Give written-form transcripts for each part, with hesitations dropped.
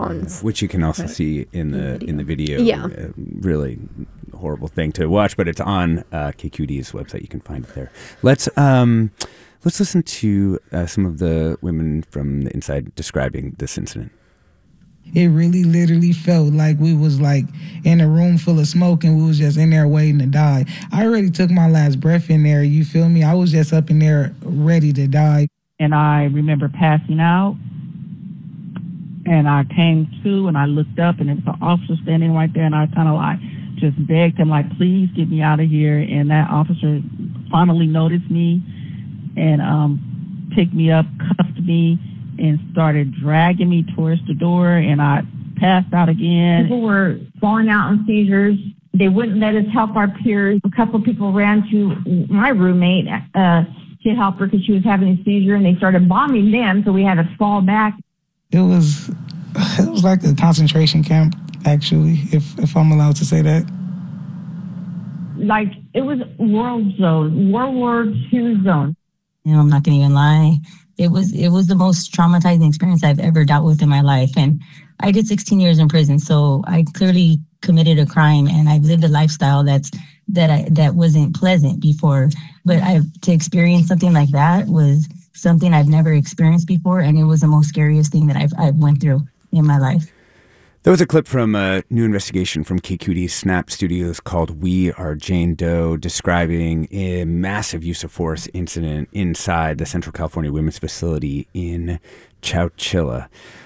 phones. Which you can also see in the video. Yeah. Really horrible thing to watch, but it's on KQED's website. You can find it there. Let's listen to some of the women from the inside describing this incident. It really literally felt like we was like in a room full of smoke and we was just in there waiting to die. I already took my last breath in there, you feel me? I was just up in there ready to die. And I remember passing out, and I came to and I looked up and there was an officer standing right there, and I kind of like just begged him like, please get me out of here. And that officer finally noticed me and picked me up, cuffed me, and started dragging me towards the door, and I passed out again. People were falling out in seizures. They wouldn't let us help our peers. A couple of people ran to my roommate to help her because she was having a seizure, and they started bombing them, so we had to fall back. It was like a concentration camp, actually, if I'm allowed to say that. Like, it was World War II zone. You know, I'm not going to even lie. It was the most traumatizing experience I've ever dealt with in my life. And I did 16 years in prison, so I clearly committed a crime, and I've lived a lifestyle that wasn't pleasant before. But to experience something like that was something I've never experienced before, and it was the most scariest thing that I've went through in my life. That was a clip from a new investigation from KQED's Snap Studios called We Are Jane Doe, describing a massive use of force incident inside the Central California Women's Facility in Chowchilla.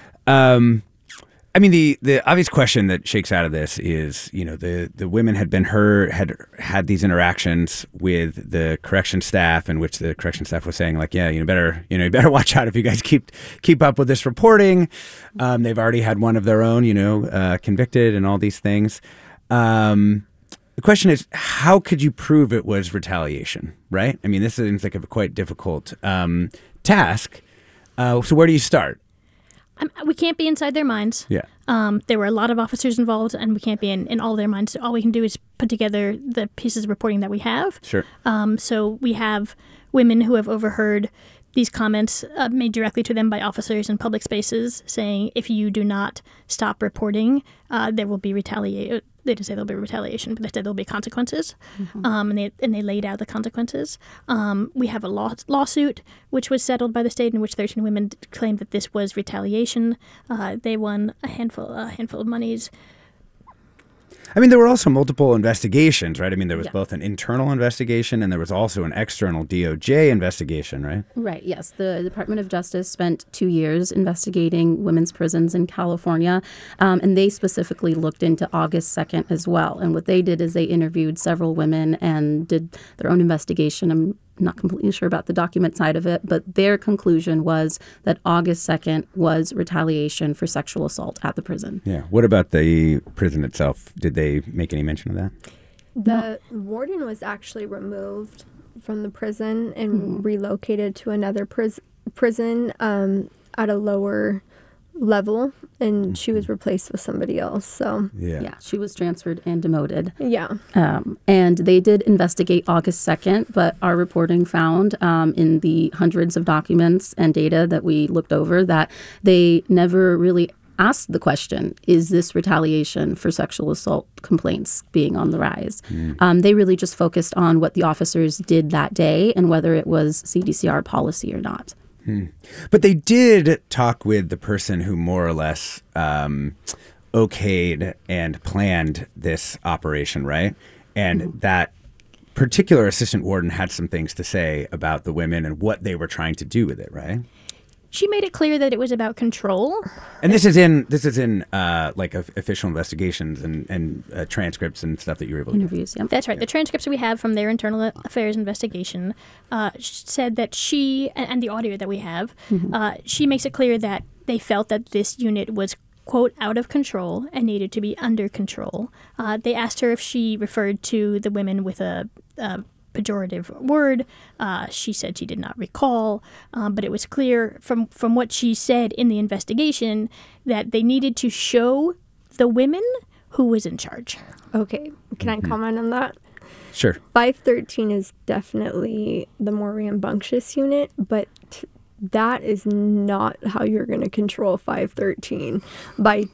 I mean, the obvious question that shakes out of this is, you know, the women had had these interactions with the correction staff, in which the correction staff was saying, like, yeah, you better watch out if you guys keep up with this reporting. They've already had one of their own, convicted and all these things. The question is, how could you prove it was retaliation, right? I mean, this seems like a quite difficult task. So where do you start? We can't be inside their minds. Yeah. There were a lot of officers involved, and we can't be in all their minds. So all we can do is put together the pieces of reporting that we have. Sure. So we have women who have overheard these comments made directly to them by officers in public spaces saying, if you do not stop reporting, there will be retaliation. They didn't say there'll be retaliation, but they said there'll be consequences. Mm-hmm. And they laid out the consequences. We have a lawsuit which was settled by the state, in which 13 women claimed that this was retaliation. They won a handful of monies. I mean, there were also multiple investigations, right? I mean, there was both an internal investigation and there was also an external DOJ investigation, right? Right, yes. The Department of Justice spent 2 years investigating women's prisons in California, and they specifically looked into August 2nd as well. And what they did is they interviewed several women and did their own investigation. I'm not completely sure about the document side of it, but their conclusion was that August 2nd was retaliation for sexual assault at the prison. Yeah. What about the prison itself? Did they make any mention of that? The warden was actually removed from the prison and relocated to another prison at a lower level, and she was replaced with somebody else. So yeah, she was transferred and demoted. Yeah. And they did investigate August 2nd, but our reporting found in the hundreds of documents and data that we looked over that they never really asked the question, is this retaliation for sexual assault complaints being on the rise? They really just focused on what the officers did that day and whether it was CDCR policy or not. But they did talk with the person who more or less okayed and planned this operation, right? And that particular assistant warden had some things to say about the women and what they were trying to do with it, right? She made it clear that it was about control. And this is in like official investigations and transcripts and stuff that you were able to interviews. Yeah, that's right. The transcripts we have from their internal affairs investigation said that she and the audio that we have, she makes it clear that they felt that this unit was, quote, out of control and needed to be under control. They asked her if she referred to the women with a pejorative word. She said she did not recall, but it was clear from what she said in the investigation that they needed to show the women who was in charge. Okay, can I comment on that? Sure. 513 is definitely the more rambunctious unit, but that is not how you're going to control 513, by